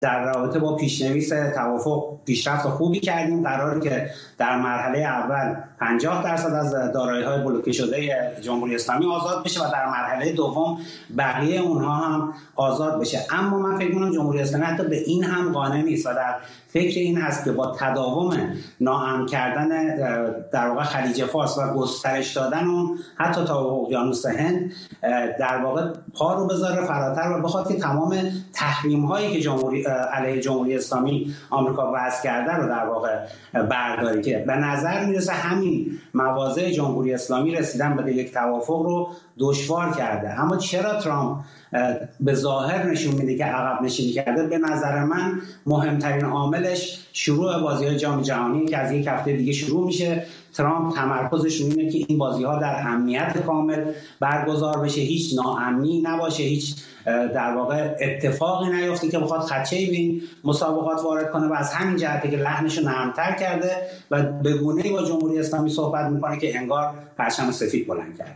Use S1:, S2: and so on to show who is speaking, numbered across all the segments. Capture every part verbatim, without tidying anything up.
S1: در رابطه با پیشنویس توافق پیشرفت خوبی کردیم. قراره که در مرحله اول پنجاه درصد از دارایی‌های بلوکه شده جمهوری اسلامی آزاد بشه و در مرحله دوم بقیه اونها هم آزاد بشه. اما من فکر می‌کنم جمهوری اسلامی حتی به این هم قانع نیست و در فکر این هست که با تداوم ناامن کردن در واقع خلیج فارس و گسترش دادن اون حتی تا اقیانوس هند در واقع پا رو بذاره فراتر و بخواد که تمام تحریم‌هایی که جمهوری علیه جمهوری اسلامی آمریکا وضع کرده رو در واقع برداری. که به نظر میرسه همین مواضع جمهوری اسلامی رسیدن به یک توافق رو دشوار کرده. اما چرا ترامپ به ظاهر نشون میده که عقب نشینی کرده؟ به نظر من مهمترین عاملش شروع بازی‌های جام جهانی که از یک هفته دیگه شروع میشه. ترامپ تمرکزش اینه که این بازی‌ها در امنیت کامل برگزار بشه، هیچ ناامنی نباشه، هیچ در واقع اتفاقی نیفته که بخواد خدشه‌ای به این مسابقات وارد کنه و از همین جهته که لحنش رو نرم‌تر کرده و به گونه‌ای با جمهوری اسلامی صحبت میکنه که انگار پرچم سفید بلند کرده.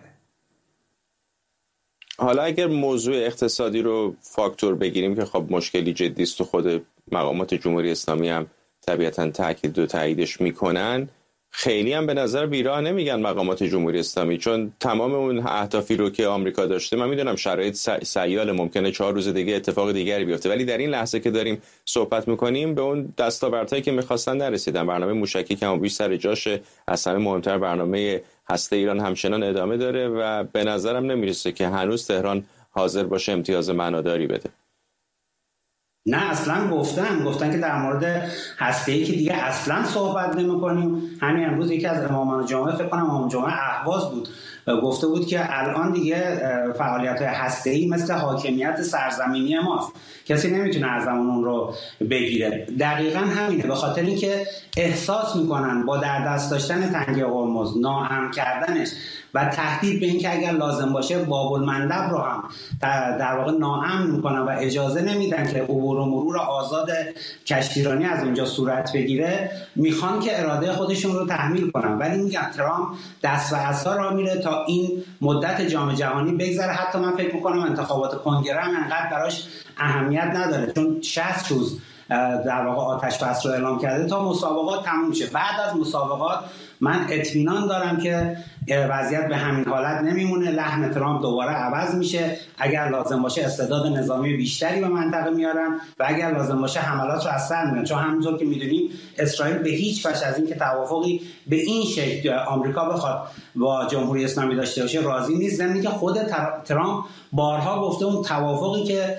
S2: حالا اگر موضوع اقتصادی رو فاکتور بگیریم که خب مشکلی جدی است و خود مقامات جمهوری اسلامی هم طبیعتاً تاکید و تاییدش میکنن، خیلی هم به نظر بیراه نمیگن مقامات جمهوری اسلامی، چون تمام اون اهدافی رو که آمریکا داشته، من میدونم شرایط سیال ممکنه چهار روز دیگه اتفاق دیگری بیفته، ولی در این لحظه که داریم صحبت میکنیم به اون دستاوردهایی که میخواستن نرسیدن. برنامه موشکی کم و بیش سر جاشه، از همه مهمتر برنامه هسته ایران همچنان ادامه داره و به نظرم نمیرسه که هنوز تهران حاضر باشه امتیاز معناداری بده.
S1: نه اصلا گفتن گفتن که در مورد هسته‌ای که دیگه اصلا صحبت نمی‌کنیم. همین امروز یکی از امامان جمعه، فکر کنم امام جمعه اهواز بود، گفته بود که الان دیگه فعالیت‌های هسته‌ای مثل حاکمیت سرزمینی ماست، کسی نمیتونه از اون رو بگیره. دقیقاً همینه، به خاطر اینکه احساس میکنن با در دست داشتن تنگه هرمز، ناامن کردنش و تهدید به اینکه اگر لازم باشه باب المندب رو هم در واقع ناامن میکنن و اجازه نمیدن که عبور و مرور آزاد کشتیرانی از اونجا صورت بگیره، میخوان که اراده خودشون رو تحمیل کنن. ولی میگم ترامپ دست و عصا را میره تا این مدت جام جهانی بگذره. حتی من فکر میکنم انتخابات کنگره هم انقدر براش اهمیت نداره، چون شصت روز در واقع آتش بس رو اعلام کرده تا مسابقات تموم شه. بعد از مسابقات من اطمینان دارم که وضعیت به همین حالت نمیمونه، لحن ترامپ دوباره عوض میشه. اگر لازم باشه استعداد نظامی بیشتری به منطقه میارن و اگر لازم باشه حملات رو از سر میارن، چون همونطور که میدونیم اسرائیل به هیچ وجه از این که توافقی به این شکل آمریکا بخواد با جمهوری اسلامی داشته باشه راضی نیست. زمینی که خود ترامپ بارها گفته اون توافقی که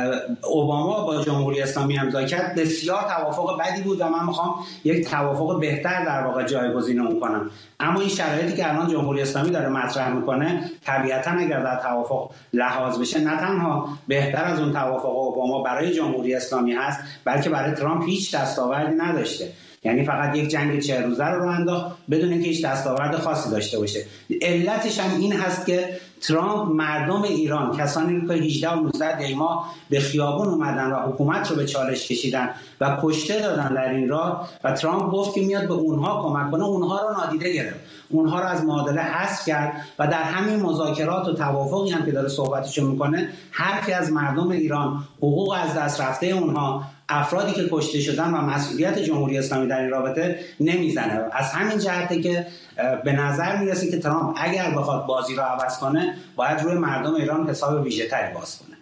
S1: اوباما با جمهوری اسلامی امضا کرد بسیار توافق بدی بود و من میخوام یک توافق بهتر در واقع جایگزین اون کنم. اما این شرایطی که الان جمهوری اسلامی داره مطرح میکنه طبیعتاً اگر در توافق لحاظ بشه نه تنها بهتر از اون توافق اوباما برای جمهوری اسلامی هست، بلکه برای ترامپ هیچ دستاوردی نداشته. یعنی فقط یک جنگ چه روزه رو انداخت بدون اینکه هیچ دستاورد خاصی داشته باشه. علتش هم این هست که ترامپ مردم ایران، کسانی که هجده و نوزده دی ماه به خیابون اومدن و حکومت رو به چالش کشیدن و کشته دادن در این راه و ترامپ گفت که میاد به اونها کمک کنه، اونها رو نادیده گرفت، اونها رو از معادله حذف کرد و در همین مذاکرات و توافقی هم که داره صحبتشو میکنه حرفی از مردم ایران، حقوق از دست رفته اونها، افرادی که کشته شدن و مسئولیت جمهوری اسلامی در این رابطه نمیزنه. از همین جهته که به نظر میرسه که ترامپ اگر بخواد بازی رو عوض کنه باید روی مردم ایران حساب ویژه‌تری باز کنه.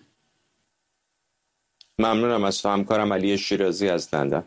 S2: ممنونم از همکارم علی شیرازی از لندن.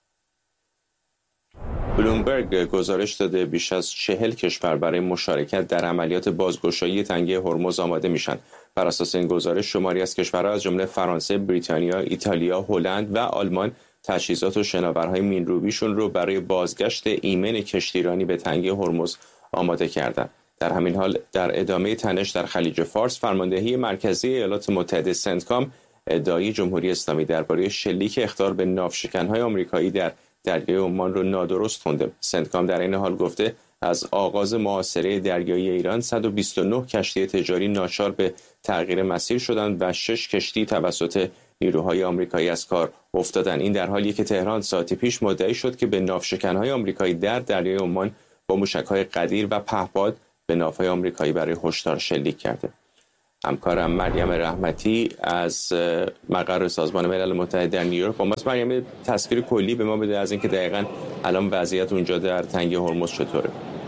S2: بلومبرگ گزارش داده بیش از چهل کشور برای مشارکت در عملیات بازگشایی تنگه هرمز آماده میشن. بر اساس این گزارش شماری از کشورها از جمله فرانسه، بریتانیا، ایتالیا، هلند و آلمان تجهیزات و شناورهای مین‌روبیشون رو برای بازگشت ایمن کشتیرانی به تنگه هرمز آماده کردند. در همین حال در ادامه تنش در خلیج فارس، فرماندهی مرکزی ایالات متحده سنتکام ادعای جمهوری اسلامی درباره شلیک اخطار به ناوشکن‌های آمریکایی در دریای عمان رو نادرست خونده. سنتکام در این حال گفته از آغاز محاصره دریایی ایران صد و بیست و نه کشتی تجاری ناچار به تغییر مسیر شدند و شش کشتی توسط نیروهای آمریکایی از کار افتادند. این در حالیه که تهران ساعتی پیش مدعی شد که به ناوشکن‌های آمریکایی در دریای عمان با موشک‌های قدیر و پهپاد به ناوهای آمریکایی برای هشدار شلیک کرده. همکارم مریم رحمتی از مقر سازمان ملل متحد در نیویورک با ماست. مریم، تصویر کلی به ما بده از اینکه دقیقاً الان وضعیت اونجا در تنگه هرمز چطوره؟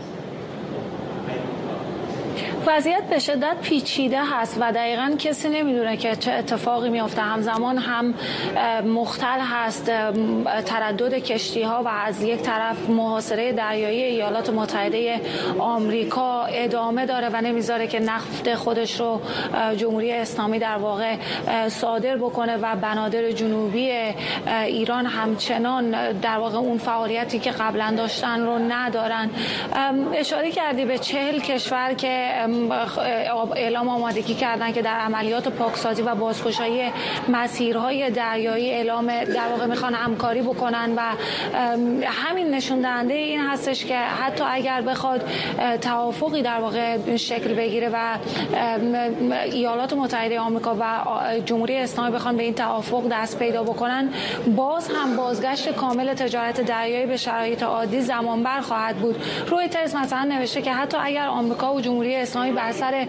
S3: وضعیت به شدت پیچیده هست و دقیقاً کسی نمیدونه که چه اتفاقی میفته. همزمان هم مختل هست تردد کشتی ها و از یک طرف محاصره دریایی ایالات متحده آمریکا ادامه داره و نمیذاره که نفت خودش رو جمهوری اسلامی در واقع صادر بکنه و بنادر جنوبی ایران همچنان در واقع اون فعالیتی که قبلا داشتن رو ندارن. اشاره کردی به چهل کشور که اعلام آمادگی کردن که در عملیات پاکسازی و بازگشایی مسیرهای دریایی اعلام در واقع میخوان همکاری بکنن و همین نشون دهنده این هستش که حتی اگر بخواد توافقی در واقع شکل بگیره و ایالات متحده آمریکا و جمهوری اسلامی بخوان به این توافق دست پیدا بکنن، باز هم بازگشت کامل تجارت دریایی به شرایط عادی زمان بر خواهد بود. رویترز مثلا نوشته که حتی اگر آمریکا و جمهوری اسلامی بر اثر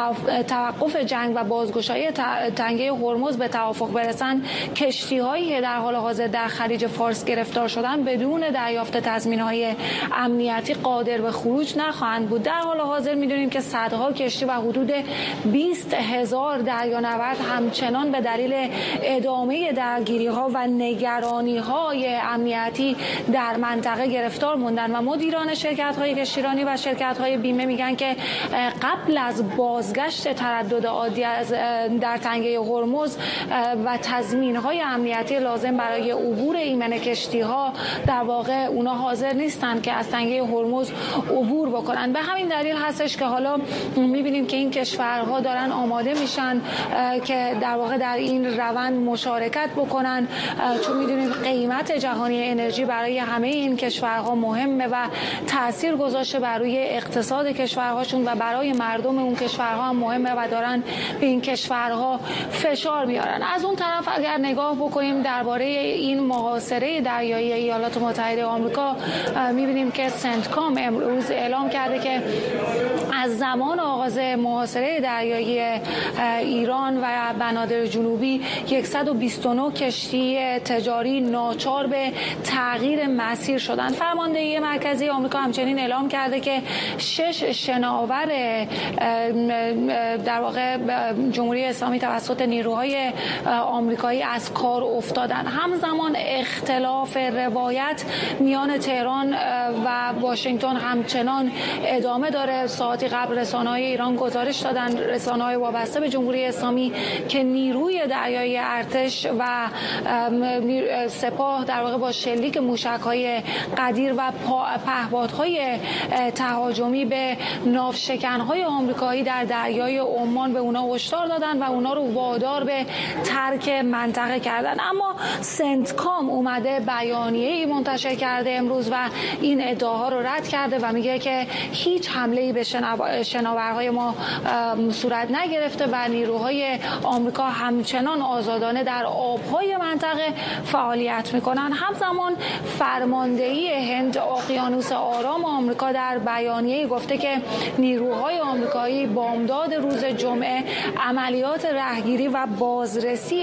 S3: توقف جنگ و بازگشایی تنگه هرمز به توافق برسن، کشتی‌هایی که در حال حاضر در خلیج فارس گرفتار شدن بدون دریافت تضمین‌های امنیتی قادر به خروج نخواهند بود. در حال حاضر می‌دونیم که صدها کشتی و حدود بیست هزار دریانورد همچنان به دلیل ادامه درگیری‌ها و نگرانی‌های امنیتی در منطقه گرفتار موندن و مدیران شرکت‌های کشتیرانی و شرکت‌های بیمه میگن که قبل از بازگشت تردد عادی از در تنگه هرمز و تضمین‌های امنیتی لازم برای عبور ایمن کشتی‌ها در واقع اونا حاضر نیستند که از تنگه هرمز عبور بکنن. به همین دلیل هستش که حالا می‌بینیم که این کشورها دارن آماده میشن که در واقع در این روند مشارکت بکنن، چون می‌دونیم قیمت جهانی انرژی برای همه این کشورها مهمه و تأثیر گذاشته بر روی اقتصاد کشورهاشون و برای مردم اون کشورها هم مهمه و دارن به این کشورها فشار میارن. از اون طرف اگر نگاه بکنیم درباره این محاصره دریایی ایالات متحده آمریکا، میبینیم که سنتکام امروز اعلام کرده که از زمان آغاز محاصره دریایی ایران و بنادر جنوبی صد و بیست و نه کشتی تجاری ناچار به تغییر مسیر شدن. فرماندهی مرکزی آمریکا همچنین اعلام کرده که شش شناور در واقع جمهوری اسلامی توسط نیروهای آمریکایی از کار افتادن. همزمان اختلاف روایت میان تهران و واشنگتن همچنان ادامه داره. ساعتی قبل رسانه‌های ایران گزارش دادن، رسانه‌های وابسته به جمهوری اسلامی، که نیروی دریایی ارتش و سپاه در واقع با شلیک موشک‌های قدیر و پهپادهای تهاجمی به ناوشکن‌های آمریکایی در دریای عمان به اونا هشدار دادن و اونا رو وادار به ترک منطقه کردن. اما سنتکام اومده بیانیه‌ای منتشر کرده امروز و این ادعاها رو رد کرده و میگه که هیچ حمله‌ای به شناورهای ما صورت نگرفته و نیروهای آمریکا همچنان آزادانه در آبهای منطقه فعالیت میکنن. همزمان فرماندهی هند اقیانوس آرام آمریکا در بیانیه‌ای گفته که نیروهای آمریکایی بامداد روز جمعه عملیات رهگیری و بازرسی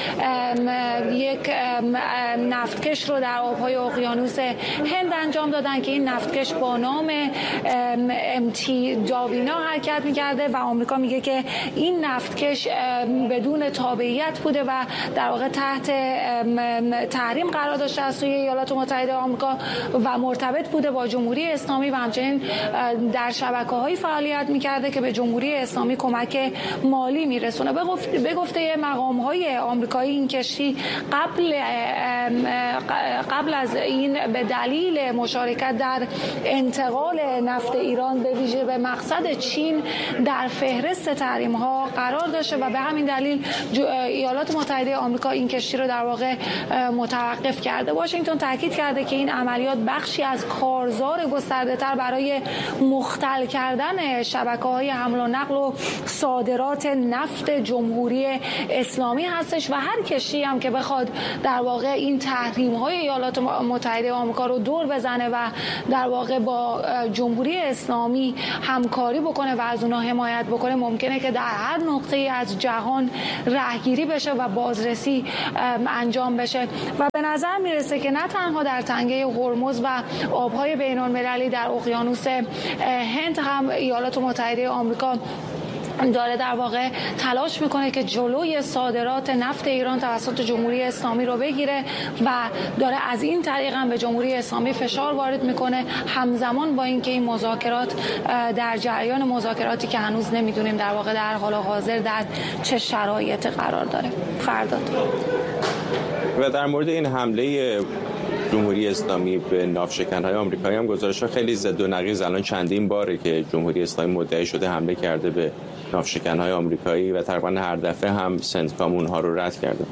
S3: یک نفتکش رو در آبهای اقیانوس هند انجام دادن که این نفتکش با نام امتی داوینا حرکت می‌کرده و آمریکا میگه که این نفتکش بدون تابعیت بوده و در واقع تحت تحریم قرار داشته از سوی ایالات متحده آمریکا و مرتبط بوده با جمهوری اسلامی و همچنین در شبکه‌های فعالیت می‌کرده که به جمهوری اسلامی کمک مالی میرسونه. به گفته مقام‌های آمریکایی این کشتی قبل قبل از این به دلیل مشارکت در انتقال نفت ایران به ویژه به مقصد چین در فهرست تحریم‌ها قرار داشته و به همین دلیل ایالات متحده آمریکا این کشتی رو در واقع متوقف کرده. واشنگتن تاکید کرده که این عملیات بخشی از کارزار گسترده‌تر برای مختل کردن شبکه‌های حمل و نقل و صادرات نفت جمهوری اسلامی هستش و هر کشتی هم که بخواد در واقع این تحریم‌های ایالات متحده آمریکا رو دور بزنه و در واقع با جمهوری اسلامی همکاری بکنه و از اونها حمایت بکنه، ممکنه که در هر نقطه‌ای از جهان رهگیری بشه و بازرسی انجام بشه و به نظر میرسه که نه تنها در تنگه هرمز و آبهای بین‌المللی در اقیانوس هند هم ایالات متحده آمریکا داره در واقع تلاش میکنه که جلوی صادرات نفت ایران توسط جمهوری اسلامی رو بگیره و داره از این طریق هم به جمهوری اسلامی فشار وارد میکنه، همزمان با اینکه این مذاکرات در جریان مذاکراتی که هنوز نمیدونیم در واقع در حال حاضر در چه شرایط قرار داره. فرداد.
S2: و در مورد این حمله جمهوری اسلامی به ناوشکن‌های آمریکایی هم گزارش‌ها خیلی ضد و نقیض، الان چندین باره که جمهوری اسلامی مدعی شده حمله کرده به ناوشکن‌های آمریکایی و تقریبا هر دفعه هم سنتکام اونها رو رد کرده.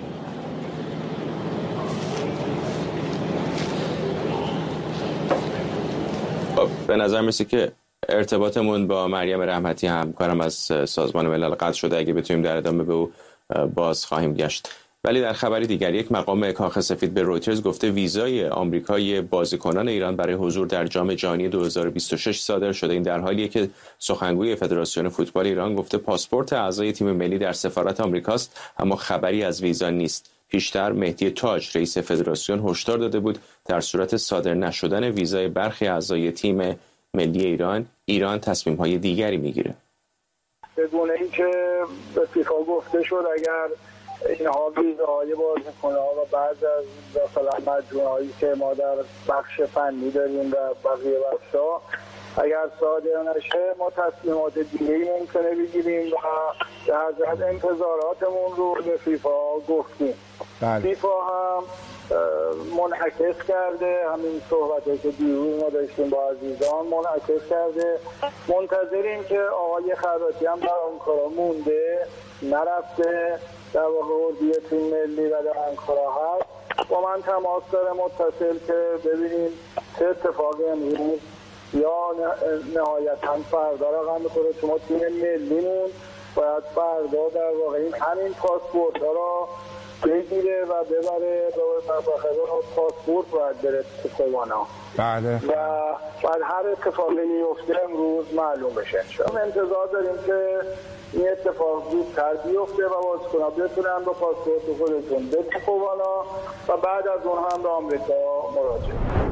S2: خب به نظر میسه که ارتباطمون با مریم رحمتی همکارم از سازمان ملل قطع شده، اگه بتونیم در ادامه به او باز خواهیم گشت. ولی در خبری دیگر یک مقام کاخ سفید به رویترز گفته ویزای آمریکایی بازیکنان ایران برای حضور در جام جهانی دو هزار و بیست و شش صادر شده. این در حالیه که سخنگوی فدراسیون فوتبال ایران گفته پاسپورت اعضای تیم ملی در سفارت آمریکاست، اما خبری از ویزا نیست. پیشتر مهدی تاج رئیس فدراسیون هشدار داده بود در صورت صادر نشدن ویزای برخی اعضای تیم ملی ایران، ایران تصمیم‌های دیگری میگیره.
S4: بدون اینکه به فیفا گفته شد اگر اینها ویزاهای بازیکن‌ها و بعض از مثلا مجموعه‌هایی که ما در بخش فنی داریم و بقیه بخش‌ها اگر صادر نشه ما تصمیمات دیگه‌ای ممکنه بگیریم و در ضمن انتظاراتمون رو به فیفا گفتیم. بله. فیفا هم منعکس کرده همین صحبتی که دیروز ما داشتیم با عزیزان، منعکس کرده. منتظریم که آقای خراطی هم در آنکارا مونده، نرفته، در واقع اردوی تیم ملی و در آنکارا هست. با من تماس داره متصل که ببینیم چه اتفاقی امروز یا نهایتاً فردا رقم بخوره. شما تیم ملیمون باید فردا در واقع این همین پاسپورت ها را بگیره و ببره و بخیر پاسپورت باید بره تکوانا. بله. و بعد هر اتفاقی میفته امروز معلوم بشه. شما انتظار داریم که این اتفاق زودتر بیفته و بازیکن‌ها بتونن با پاسپورت خودشون به تکوانا و بعد از اون هم به آمریکا مراجعه.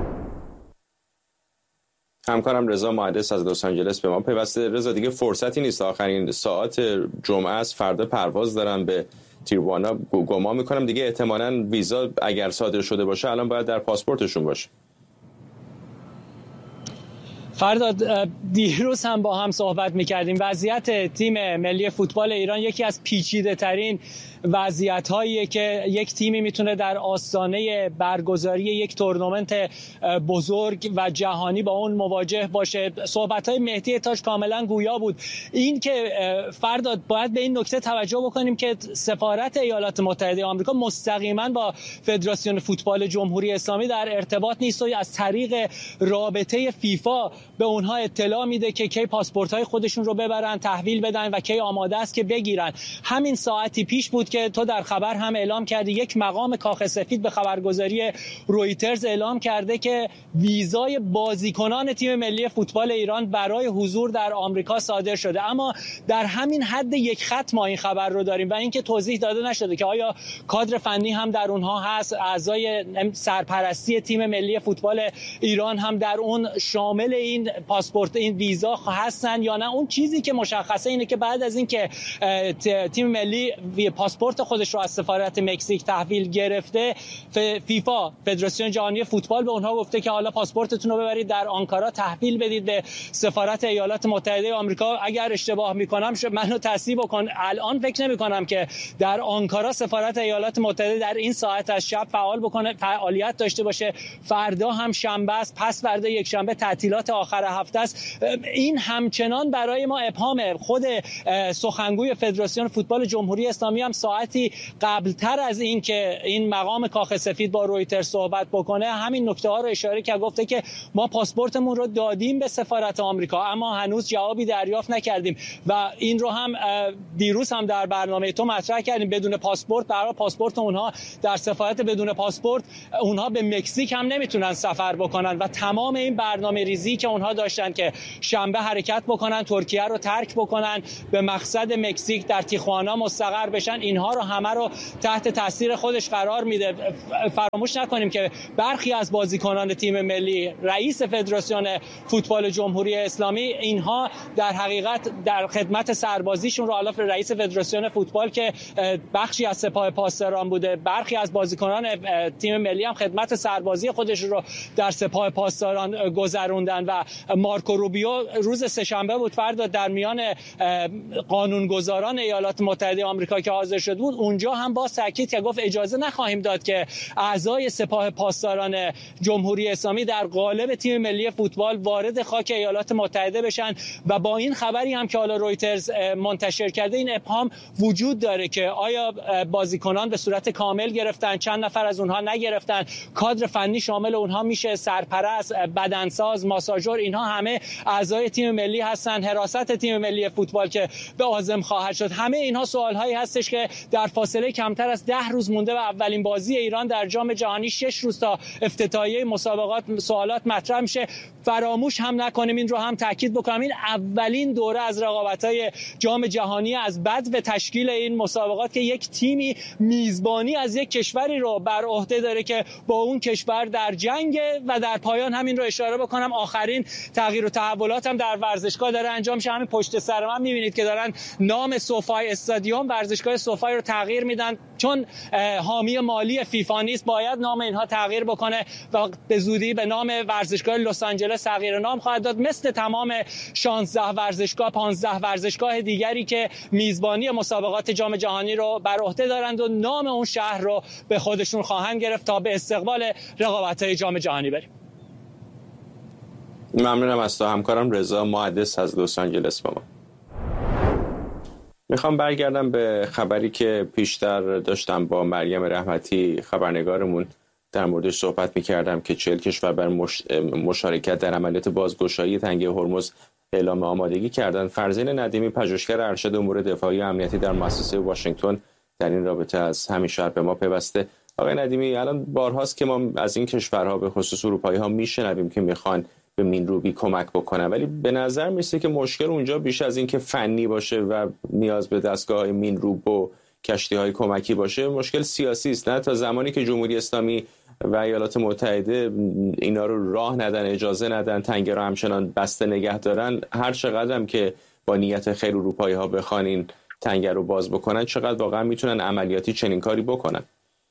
S2: همکارم رضا مهندس از لس آنجلس به ما پیوسته. رضا دیگه فرصتی نیست، آخرین ساعت جمعه است، فردا پرواز دارن به تیروانا. گمان میکنم دیگه احتمالاً ویزا اگر صادر شده باشه الان باید در پاسپورتشون باشه.
S5: فرداد دیروز هم با هم صحبت میکردیم. وضعیت تیم ملی فوتبال ایران یکی از پیچیده ترین وضعیت هاییه که یک تیمی میتونه در آستانه برگزاری یک تورنمنت بزرگ و جهانی با اون مواجه باشه. صحبت های مهدی تاج کاملا گویا بود. این که فرداد باید به این نکته توجه بکنیم که سفارت ایالات متحده آمریکا مستقیما با فدراسیون فوتبال جمهوری اسلامی در ارتباط نیست و از طریق رابطه فیفا به اونها اطلاع میده که کی پاسپورت های خودشون رو ببرن تحویل بدن و کی آماده است که بگیرن. همین ساعتی پیش بود که تو در خبر هم اعلام کردی یک مقام کاخ سفید به خبرگزاری رویترز اعلام کرده که ویزای بازیکنان تیم ملی فوتبال ایران برای حضور در آمریکا صادر شده. اما در همین حد یک خط ما این خبر رو داریم و اینکه توضیح داده نشده که آیا کادر فنی هم در اونها هست، اعضای سرپرستی تیم ملی فوتبال ایران هم در اون شامل این پاسپورت این ویزا هستن یا نه. اون چیزی که مشخصه اینه که بعد از اینکه تیم ملی پاسپورت خودش رو از سفارت مکزیک تحویل گرفته، فیفا فدراسیون جهانی فوتبال به اونها گفته که حالا پاسپورتتون رو ببرید در آنکارا تحویل بدید به سفارت ایالات متحده آمریکا. اگر اشتباه میکنم منو تصحیح بکن، الان فکر نمیکنم که در آنکارا سفارت ایالات متحده در این ساعت از شب فعال بکنه، فعالیت داشته باشه. فردا هم شنبه است، پس فردا یک شنبه تعطیلات آخر هفته است، این همچنان برای ما ابهامه. خود سخنگوی فدراسیون فوتبال جمهوری اسلامی هم ساعتی قبلتر از این که این مقام کاخ سفید با رویترز صحبت بکنه همین نکته ها رو اشاره کرد، گفته که ما پاسپورتمون رو دادیم به سفارت آمریکا اما هنوز جوابی دریافت نکردیم و این رو هم دیروز هم در برنامه تو مطرح کردیم. بدون پاسپورت برای پاسپورت اونها در سفارت بدون پاسپورت اونها به مکزیک هم نمیتونن سفر بکنن و تمام این برنامه ریزی که اونها داشتن که شنبه حرکت بکنن، ترکیه رو ترک بکنن، به مقصد مکزیک در تیخوانا مستقر بشن، اینها رو همه رو تحت تاثیر خودش قرار میده. فراموش نکنیم که برخی از بازیکنان تیم ملی، رئیس فدراسیون فوتبال جمهوری اسلامی، اینها در حقیقت در خدمت سربازیشون رو، علاوه رئیس فدراسیون فوتبال که بخشی از سپاه پاسداران بوده، برخی از بازیکنان تیم ملی هم خدمت سربازی خودش رو در سپاه پاسداران گذروندن و مارکو روبیو روز سه‌شنبه بود فردا در میان قانونگذاران ایالات متحده آمریکا که حاضر شده بود اونجا هم باز تاکید که گفت اجازه نخواهیم داد که اعضای سپاه پاسداران جمهوری اسلامی در قالب تیم ملی فوتبال وارد خاک ایالات متحده بشن و با این خبری هم که حالا رویترز منتشر کرده این ابهام وجود داره که آیا بازیکنان به صورت کامل گرفتن، چند نفر از اونها نگرفتن، کادر فنی شامل اونها میشه، سرپرست، بدنساز، ماساژور، اینها همه اعضای تیم ملی هستن، حراست تیم ملی فوتبال که به عازم خواهد شد. همه اینها سوالهایی هستش که در فاصله کمتر از ده روز مونده و اولین بازی ایران در جام جهانی، شش روز تا افتتاحیه مسابقات سوالات مطرح میشه. فراموش هم نکنیم، این رو هم تاکید بکنم، این اولین دوره از رقابت‌های جام جهانی از بعد به تشکیل این مسابقات که یک تیمی میزبانی از یک کشوری رو بر عهده داره که با اون کشور در جنگ و در پایان همین رو اشاره بکنم آخرین تغییر و تحولات هم در ورزشگاه داره انجام میشه. همین پشت سر من می‌بینید که دارن نام سوفای استادیوم، ورزشگاه سوفای رو تغییر میدن چون حامی مالی فیفا نیست، باید نام اینها تغییر بکنه و به زودی به نام ورزشگاه لس آنجلس تغییر نام خواهد داد، مثل تمام شانزده ورزشگاه پانزده ورزشگاه دیگری که میزبانی مسابقات جام جهانی رو بر عهده دارند و نام اون شهر رو به خودشون خواهند گرفت تا به استقبال رقابت‌های جام جهانی بریم.
S2: ممنونم از تو همکارم رضا محدث از لس آنجلس با ما. میخوام برگردم به خبری که پیشتر داشتم با مریم رحمتی خبرنگارمون در موردش صحبت میکردم که چهل کشور بر مش... مشارکت در عملیات بازگشایی تنگه هرمز اعلام آمادگی کردند. فرزین ندیمی پژوهشگر ارشد امور دفاعی و امنیتی در مؤسسه واشنگتن در این رابطه از همین شهر به ما پیوسته. آقای ندیمی، الان بارهاست که ما از این کشورها به خصوص اروپایی ها میشنویم که میخوان به مینروبی کمک بکنن، ولی به نظر میسه که مشکل اونجا بیش از این که فنی باشه و نیاز به دستگاه مینروب و کشتی های کمکی باشه، مشکل سیاسی است. نه تا زمانی که جمهوری اسلامی و ایالات متحده اینا رو راه ندن، اجازه ندن، تنگه رو همچنان بسته نگه دارن، هر چقدر هم که با نیت خیر اروپایی ها بخوان این تنگه رو باز بکنن، چقدر واقعا میتونن عملیاتی چنین کاری بکنن؟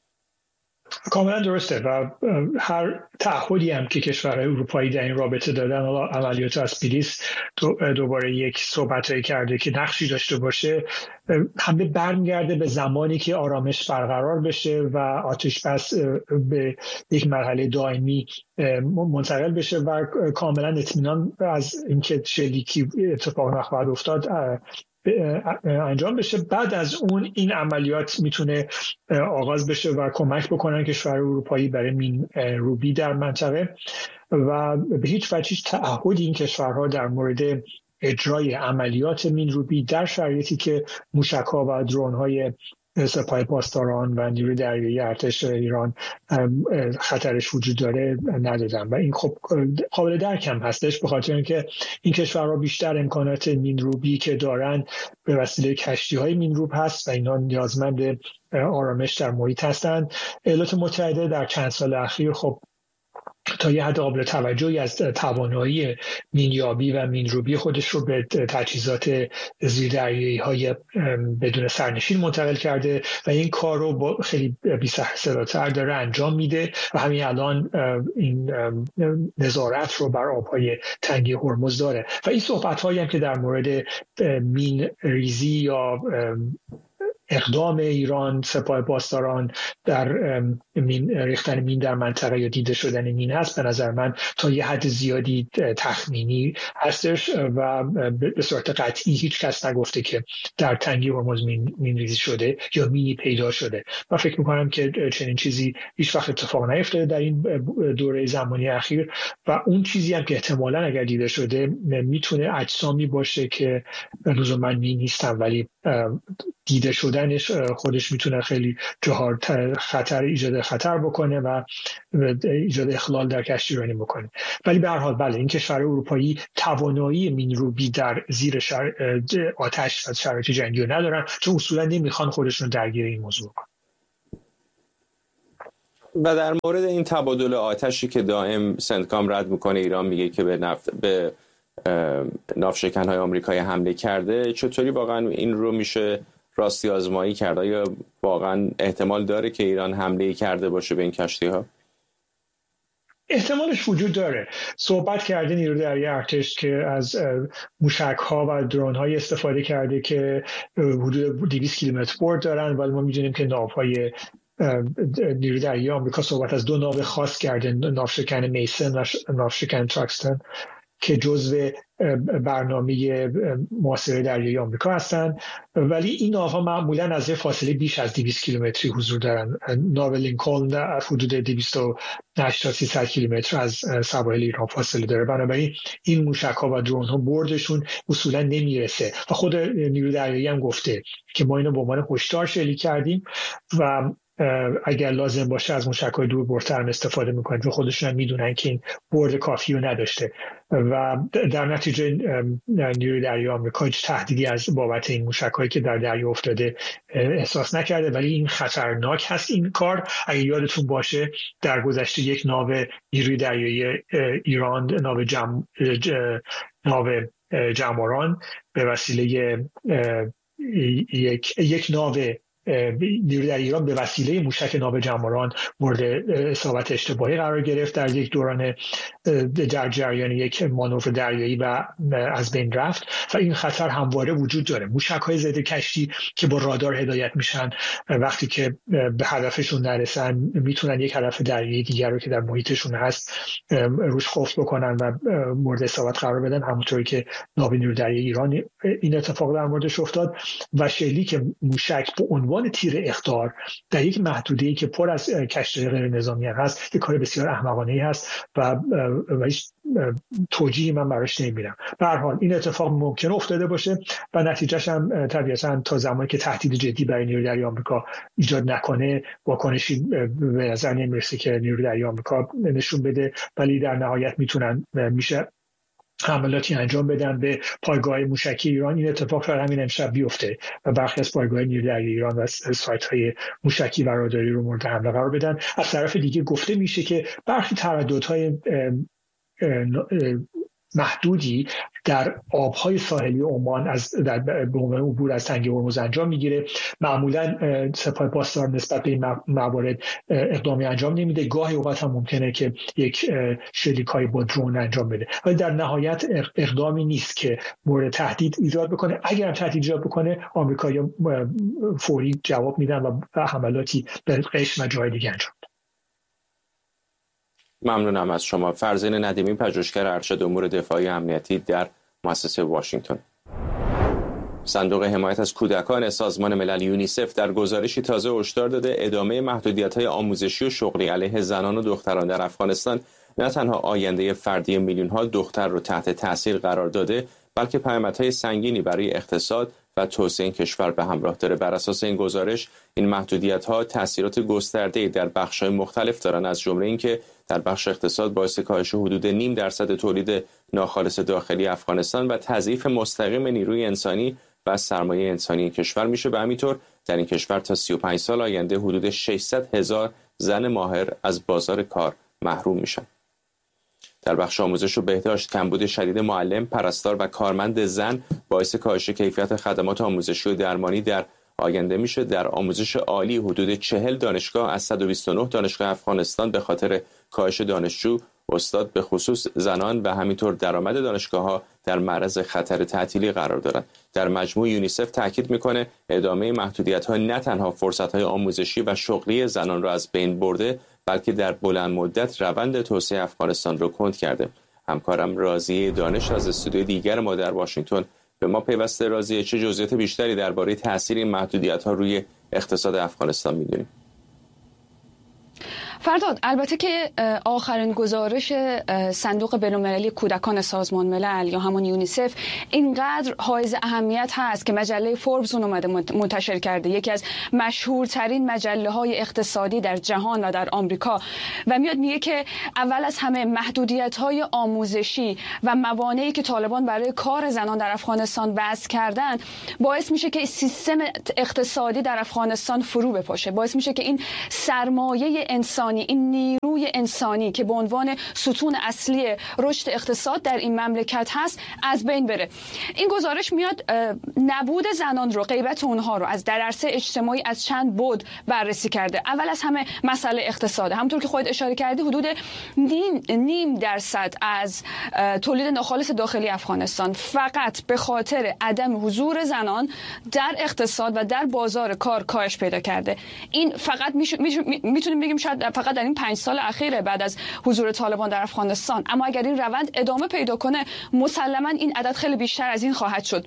S6: کاملا درسته و هر تعهدی هم که کشورهای اروپایی در این رابطه دادن، عملیات اسپیلیس دوباره یک صحبتایی کرده که نقشی داشته باشه، همه برمیگرده به زمانی که آرامش برقرار بشه و آتش بس به یک مرحله دائمی منتقل بشه و کاملا اطمینان از اینکه شلیکی اتفاق نخواهد افتاد انجام بشه. بعد از اون این عملیات میتونه آغاز بشه و کمک بکنن کشور اروپایی برای مین روبی در منطقه و به هیچ وجه هیچ تعهدی این کشورها در مورد اجرای عملیات مین روبی در شرایطی که موشک‌ها و درون‌های سپاه پاسداران و نیروی دریایی ارتش ایران خطرش وجود داره ندادن و این خب قابل درک هم هستش، به خاطر اینکه این کشورها بیشتر امکانات مینروبی که دارن به وسیله کشتی‌های مینروب هست و اینا نیازمند آرامش در محیط هستند. ایالات متحده در چند سال اخیر خب تا یه حد قابل توجهی از توانایی مینیابی و مینروبی خودش رو به تجهیزات زیردریایی‌های بدون سرنشین منتقل کرده و این کار رو با خیلی بی‌سرصداتر داره انجام میده و همین الان این نظارت رو بر آبهای تنگه هرمز داره و این صحبت‌هایی هم که در مورد مین ریزی یا اقدام ایران سپاه پاسداران در مین ریختن مین در منطقه یا دیده شدن مین هست، به نظر من تا یه حد زیادی تخمینی هستش و به صورت قطعی هیچ کس نگفته که در تنگه هرمز مین, مین ریزی شده یا مینی پیدا شده. من فکر میکنم که چنین چیزی هیچ وقت اتفاق نیفتاده در این دوره زمانی اخیر و اون چیزی هم که احتمالاً اگر دیده شده میتونه اجسامی باشه که لزوما مین نیستن، ولی دیده شدنش خودش میتونه خیلی جاها خطر ایجاد خطر بکنه و ایجاد اخلال در کشتیرانی بکنه. ولی به هر حال بله، این کشور اروپایی توانایی مینروبی در زیر شر... آتش و شرایط جنگی رو ندارن، چون اصولا نمیخوان خودشون درگیر این موضوع کنن.
S2: و در مورد این تبادل آتشی که دائم سنتکام رد میکنه، ایران میگه که به نفت به ناوشکن‌های آمریکایی حمله کرده، چطوری واقعا این رو میشه راستی آزمایی کرده؟ یا واقعا احتمال داره که ایران حمله کرده باشه به این کشتی‌ها؟
S6: احتمالش وجود داره. صحبت کرده نیروی دریایی ارتش که از موشک‌ها و درون‌های استفاده کرده که حدود دویست کیلومتر برد دارن، ولی ما می‌دونیم که ناوهای نیروی دریایی آمریکا صحبت از دو ناو خاص کرده، ناوشکن میسن و ناوشکن تراکستون که جزو برنامه محاصره دریایی آمریکا هستند، ولی این ناوها معمولاً از فاصله بیش از دویست کیلومتری حضور دارن. ناو لینکلن در حدود دویست و هشتاد تا سیصد کیلومتر از سواحل ایران فاصله داره، بنابراین این موشک‌ها و درون‌ها بردشون اصولاً نمیرسه و خود نیروی دریایی هم گفته که ما اینو به عنوان هشدار شلیک کردیم و اگر لازم باشه از موشک‌های دور برتر استفاده میکنن، چون خودشون هم میدونن که این برد کافی رو نداشته و در نتیجه نیروی دریایی آمریکا هیچ تهدیدی از بابت این موشک‌هایی که در دریا افتاده احساس نکرده. ولی این خطرناک هست این کار. اگر یادتون باشه در گذشته یک ناو نیروی دریایی ایران، ناو جم... ناو جماران به وسیله یک یک ناو نیروی در ایران به وسیله موشک ناو جماران مورد اصابت اشتباهی قرار گرفت در یک دوران در جریان یک مانور دریایی و از بین رفت و این خطر همواره وجود داره. موشک‌های ضد کشتی که با رادار هدایت میشن وقتی که به هدفشون نرسن میتونن یک هدف دریایی دیگر رو که در محیطشون هست روش قفل بکنن و مورد اصابت قرار بدن، همونطوری که ناو نیروی دریایی ایران این اتفاق در موردش افتاد و شلیک موشک به عنوان تیر اخطار در یک محدوده‌ای که پر از کشتی غیر نظامی هست یک کار بسیار احمقانه‌ای هست و و هیچ توجیهی من براش نمی‌بینم. به هر حال این اتفاق ممکن افتاده باشه و نتیجهش هم طبیعتاً تا زمانی که تهدید جدی برای نیروی دریایی آمریکا ایجاد نکنه واکنشی به نظر نمیرسه که نیروی دریایی آمریکا نشون بده، ولی در نهایت میتونن میشه حملاتی انجام بدن به پایگاه موشکی ایران. این اتفاق شاید همین امشب بیفته و برخی از پایگاه نیروی دریایی ایران و سایت‌های موشکی و راداری رو مورد حمله قرار بدن. از طرف دیگه گفته میشه که برخی ترددهای محدودی در آبهای ساحلی عمان از در به عنوان عبور از تنگه هرمز انجام میگیره. معمولا سپاه پاسدار نسبت به این موارد اقدامی انجام نمیده، گاهی اوقات هم ممکنه که یک شلیک‌های با درون انجام بده، ولی در نهایت اقدامی نیست که مورد تهدید ایجاد بکنه. اگر هم تهدید ایجاد بکنه آمریکایی‌ها فوری جواب میدن و حملاتی به قشم و جای دیگه انجام.
S2: ممنونم از شما. فرزین ندیمی، پژوهشگر ارشد امور دفاعی امنیتی در مؤسسه واشنگتن. صندوق حمایت از کودکان سازمان ملل یونیسف در گزارشی تازه هشدار داده ادامه محدودیت‌های آموزشی و شغلی علیه زنان و دختران در افغانستان نه تنها آینده فردی میلیون‌ها دختر رو تحت تاثیر قرار داده، بلکه پیامدهای سنگینی برای اقتصاد و توسعه این کشور به همراه داره. بر اساس این گزارش این محدودیت‌ها تأثیرات گسترده‌ای در بخش‌های مختلف دارن، از جمله اینکه در بخش اقتصاد باعث کاهش حدود نیم درصد تولید ناخالص داخلی افغانستان و تضعیف مستقیم نیروی انسانی و سرمایه انسانی کشور میشه و همینطور در این کشور تا سی و پنج سال آینده حدود ششصد هزار زن ماهر از بازار کار محروم میشن. در بخش آموزش و بهداشت کمبود شدید معلم، پرستار و کارمند زن باعث کاهش کیفیت خدمات آموزشی و درمانی در آینده میشه. در آموزش عالی حدود چهل دانشگاه از صد و بیست و نه دانشگاه افغانستان به خاطر کاهش دانشجو استاد به خصوص زنان و همینطور درآمد دانشگاه‌ها در معرض خطر تعطیلی قرار دارند. در مجموع یونیسف تاکید میکنه ادامه محدودیت‌ها نه تنها فرصت‌های آموزشی و شغلی زنان را از بین برده، بلکه در بلند مدت روند توسعه افغانستان را کند کرده. همکارم راضیه دانش از استودیوی دیگر ما در واشنگتن به ما پیوسته. راضیه، چه جزئیات بیشتری درباره تاثیر این محدودیت‌ها روی اقتصاد افغانستان می‌دونیم؟
S7: فرداد، البته که آخرین گزارش صندوق بین‌المللی کودکان سازمان ملل یا همون یونیسف اینقدر حائز اهمیت هست که مجله فوربس اون اومده منتشر کرده، یکی از مشهورترین مجله های اقتصادی در جهان و در آمریکا، و میاد میگه که اول از همه محدودیت های آموزشی و موانعی که طالبان برای کار زنان در افغانستان وضع کردن باعث میشه که سیستم اقتصادی در افغانستان فرو بپاشه، باعث میشه که این سرمایه انسانی، این نیروی انسانی که به عنوان ستون اصلی رشد اقتصاد در این مملکت هست از بین بره. این گزارش میاد نبود زنان رو، غیبت اونها رو از در عرصه اجتماعی از چند بعد بررسی کرده. اول از همه مسئله اقتصاد. همونطور که خودت اشاره کردی حدود نیم, نیم درصد از تولید ناخالص داخلی افغانستان فقط به خاطر عدم حضور زنان در اقتصاد و در بازار کار کاهش پیدا کرده. این فقط میتونیم بگیم شاید فقط در این پنج سال اخیره بعد از حضور طالبان در افغانستان، اما اگر این روند ادامه پیدا کنه مسلما این عدد خیلی بیشتر از این خواهد شد.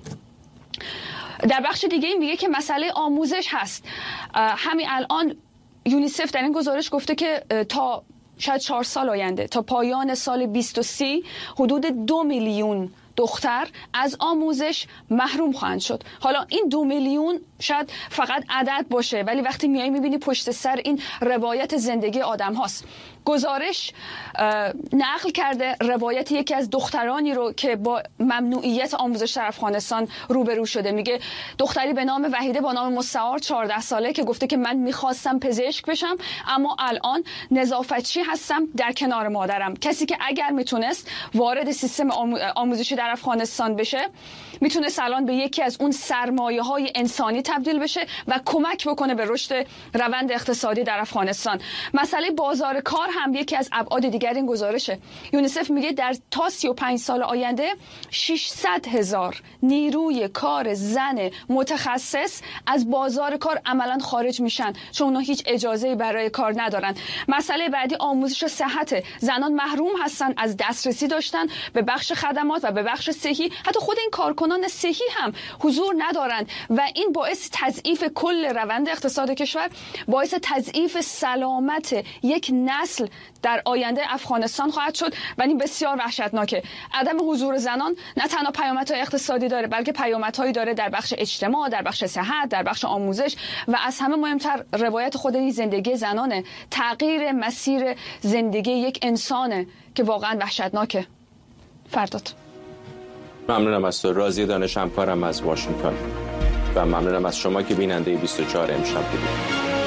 S7: در بخش دیگه این میگه که مسئله آموزش هست. همین الان یونیسف در این گزارش گفته که تا شاید چهار سال آینده، تا پایان سال بیست و سی، حدود دو میلیون دختر از آموزش محروم خواهند شد. حالا این دو میلیون شاید فقط عدد باشه، ولی وقتی میایی میبینی پشت سر این روایت زندگی آدم هاست. گزارش نقل کرده روایت یکی از دخترانی رو که با ممنوعیت آموزش در افغانستان روبرو شده. میگه دختری به نام وحیده با نام مستعار چهارده ساله که گفته که من میخواستم پزشک بشم اما الان نظافتچی هستم در کنار مادرم. کسی که اگر میتونست وارد سیستم آموزشی در افغانستان بشه میتونست الان به یکی از اون سرمایه های انسانی تبدیل بشه و کمک بکنه به رشد روند اقتصادی در افغانستان. مسئله بازار کار هم یکی از ابعاد دیگر این گزارشه. یونیسف میگه در تا سی و پنج سال آینده ششصد هزار نیروی کار زن متخصص از بازار کار عملا خارج میشن چون اونا هیچ اجازه‌ای برای کار ندارن. مسئله بعدی آموزش و صحت. زنان محروم هستن از دسترسی داشتن به بخش خدمات و به بخش صحی. حتی خود این کارکنان صحی هم حضور ندارند و این باعث تضعیف کل روند اقتصاد کشور، باعث تضعیف سلامت یک نسل در آینده افغانستان خواهد شد و این بسیار وحشتناکه. عدم حضور زنان نه تنها پیامدهای اقتصادی داره بلکه پیامدهایی داره در بخش اجتماع، در بخش صحت، در بخش آموزش و از همه مهمتر روایت خود این زندگی زنانه. تغییر مسیر زندگی یک انسانه که واقعا وحشتناکه. فرداد.
S2: ممنونم از تو راضیه دانش، همکارم از واشنگتن، و ممنونم از شما که بیننده بیست و چهار امشب بودید.